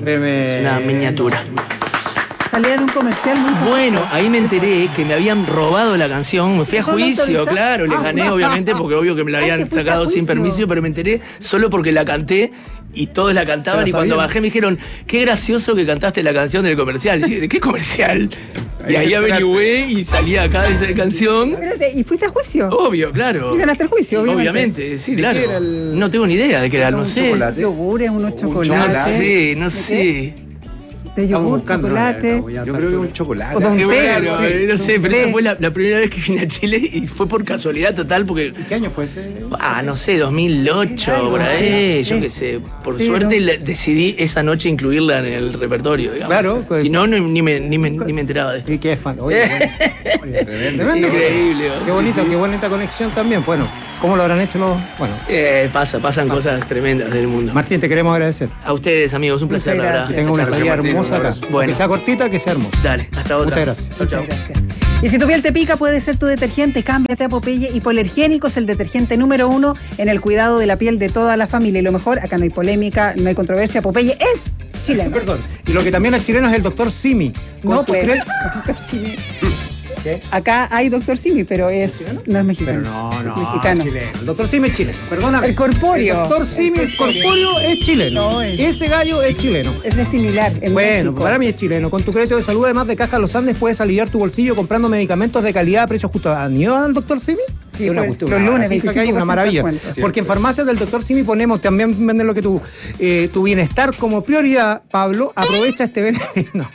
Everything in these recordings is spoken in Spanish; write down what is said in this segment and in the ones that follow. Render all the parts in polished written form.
Tremendo. Una miniatura. Salía en un comercial muy famoso. Bueno, ahí me enteré que me habían robado la canción. Me fui a ¿Cómo juicio, autorizaste? claro. Les gané, obviamente, porque obvio que me la Ay, habían que fuiste sacado a sin juicio. permiso, pero me enteré solo porque la canté y todos la cantaban. ¿Se la Y cuando sabían? bajé me dijeron, qué gracioso que cantaste la canción del comercial. Y dije, ¿de qué comercial? Y ahí averigüé y salí acá de esa canción. Espérate, ¿y fuiste a juicio? Obvio, claro. Y ganaste el juicio, Obviamente, sí, ¿De claro. qué era el- No tengo ni idea de qué era, no un sé. chocolate? Yogures, unos Un chocolates. chocolate. No ¿De sé. De Estamos yogur, buscando, chocolate. Yo creo que es un chocolate. O don Qué té, bueno, no sé, pero esa fue la primera vez que vine a Chile y fue por casualidad total porque, ¿Qué año fue ese? no sé, 2008, por ahí, yo qué sé. Por suerte decidí esa noche incluirla en el repertorio, digamos. Claro, pues. Si no, ni me enteraba de esto. ¿Y qué es fan? Oye, tremendo. Increíble. Qué bonito, qué bonita conexión también. Bueno, ¿cómo lo habrán hecho los...? Bueno, Pasan cosas tremendas del mundo. Martín, te queremos agradecer. A ustedes, amigos, un placer, Muchas la Que verdad. tengas una Muchas tarea gracias, hermosa Martín, acá. un abrazo. Bueno. Que sea cortita, que sea hermosa. Dale, hasta otra. Muchas gracias. Chau, chau. Muchas gracias. Y si tu piel te pica, puede ser tu detergente. Cámbiate a Popeye. Hipoalergénico es el detergente número 1 en el cuidado de la piel de toda la familia. Y lo mejor, acá no hay polémica, no hay controversia. Popeye es chileno. Perdón. Y lo que también es chileno es el doctor Simi. No, ¿Tú pues. crees? Doctor Simi. ¿Qué? Acá hay doctor Simi, pero no es mexicano. Pero no, Es mexicano. chileno. El doctor Simi es chileno. Perdóname. El corpóreo. El doctor Simi, el corpóreo es chileno. No, es- Ese gallo es chileno. Es de similar. En Bueno, México. para mí es chileno. Con tu crédito de salud, además de Caja Los Andes, puedes aliviar tu bolsillo comprando medicamentos de calidad a precios justos. ¿Han ido al doctor Simi? Sí, Es una pues, cuestión, los una lunes, maravilla que hay, 25% una maravilla. de descuento. Porque en farmacias del doctor Simi ponemos, también venden lo que tu bienestar como prioridad, Pablo. Aprovecha este beneficio. No.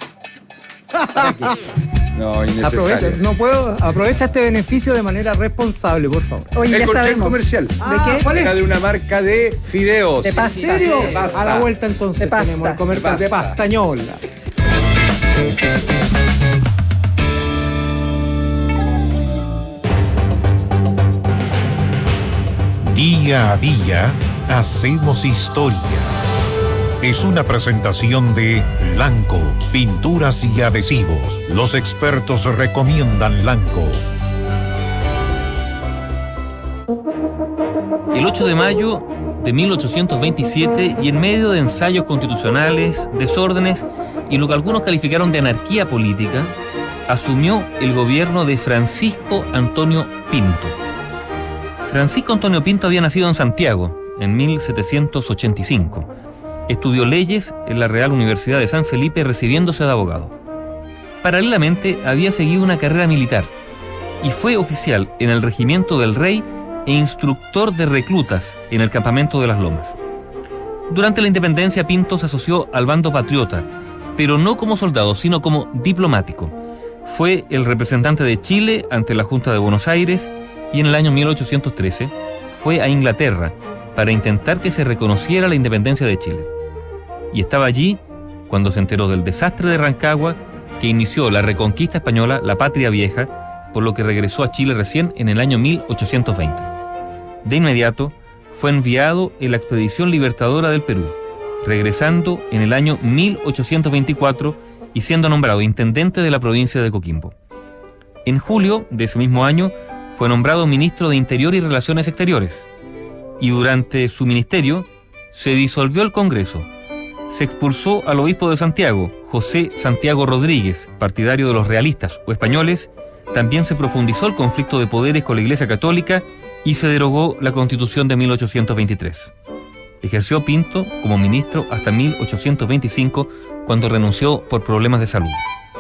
No, innecesario. Aprovecha este beneficio de manera responsable, por favor. Oye, El ya corchete sabemos. comercial. ¿De qué? ¿Cuál es? Era de una marca de fideos. De pasta. ¿En serio? De pasta. A la vuelta entonces De pastas. tenemos el comercial de De pasta. Pastañola. Día a día hacemos historia. Es una presentación de Lanco, pinturas y adhesivos. Los expertos recomiendan Lanco. El 8 de mayo de 1827, y en medio de ensayos constitucionales, desórdenes y lo que algunos calificaron de anarquía política, asumió el gobierno de Francisco Antonio Pinto. Francisco Antonio Pinto había nacido en Santiago en 1785. Estudió leyes en la Real Universidad de San Felipe, recibiéndose de abogado. Paralelamente había seguido una carrera militar y fue oficial en el Regimiento del Rey e instructor de reclutas en el Campamento de las Lomas. Durante la independencia, Pinto se asoció al bando patriota, pero no como soldado, sino como diplomático. Fue el representante de Chile ante la Junta de Buenos Aires y en el año 1813 fue a Inglaterra para intentar que se reconociera la independencia de Chile. Y estaba allí cuando se enteró del desastre de Rancagua, que inició la reconquista española, la Patria Vieja, por lo que regresó a Chile recién en el año 1820. De inmediato fue enviado en la Expedición Libertadora del Perú, regresando en el año 1824 y siendo nombrado intendente de la provincia de Coquimbo. En julio de ese mismo año fue nombrado ministro de Interior y Relaciones Exteriores, y durante su ministerio se disolvió el Congreso. Se expulsó al obispo de Santiago, José Santiago Rodríguez, partidario de los realistas o españoles. También se profundizó el conflicto de poderes con la Iglesia Católica y se derogó la Constitución de 1823. Ejerció Pinto como ministro hasta 1825, cuando renunció por problemas de salud.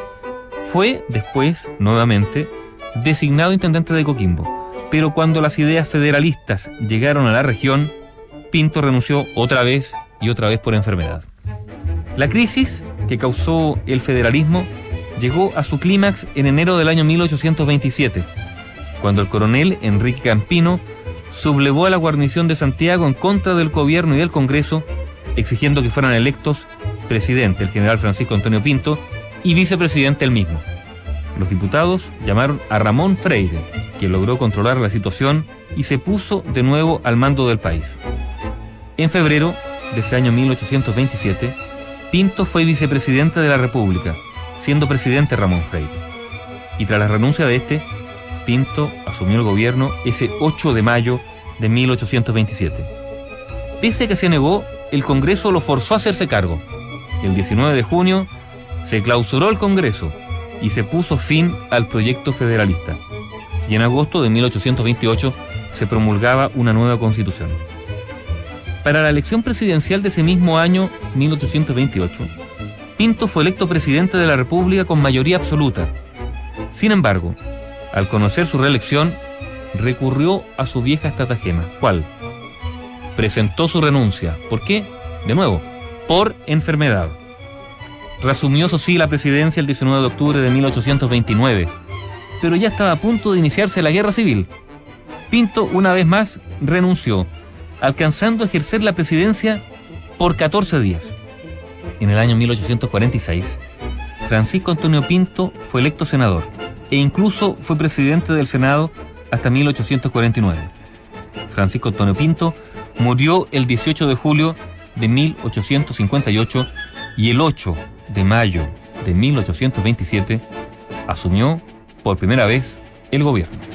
Fue después, nuevamente, designado intendente de Coquimbo, pero cuando las ideas federalistas llegaron a la región, Pinto renunció otra vez y otra vez por enfermedad. La crisis que causó el federalismo llegó a su clímax en enero del año 1827, cuando el coronel Enrique Campino sublevó a la guarnición de Santiago en contra del gobierno y del Congreso, exigiendo que fueran electos presidente el general Francisco Antonio Pinto y vicepresidente el mismo. Los diputados llamaron a Ramón Freire, quien logró controlar la situación y se puso de nuevo al mando del país. En febrero de ese año 1827, Pinto fue vicepresidente de la República, siendo presidente Ramón Freire. Y tras la renuncia de este, Pinto asumió el gobierno ese 8 de mayo de 1827. Pese a que se negó, el Congreso lo forzó a hacerse cargo. El 19 de junio se clausuró el Congreso y se puso fin al proyecto federalista. Y en agosto de 1828 se promulgaba una nueva constitución. Para la elección presidencial de ese mismo año, 1828, Pinto fue electo presidente de la República con mayoría absoluta. Sin embargo, al conocer su reelección, recurrió a su vieja estratagema. ¿Cuál? Presentó su renuncia. ¿Por qué? De nuevo, por enfermedad. Reasumió, eso sí, la presidencia el 19 de octubre de 1829, pero ya estaba a punto de iniciarse la guerra civil. Pinto, una vez más, renunció, alcanzando a ejercer la presidencia por 14 días. En el año 1846, Francisco Antonio Pinto fue electo senador e incluso fue presidente del Senado hasta 1849. Francisco Antonio Pinto murió el 18 de julio de 1858 y el 8 de mayo de 1827 asumió por primera vez el gobierno.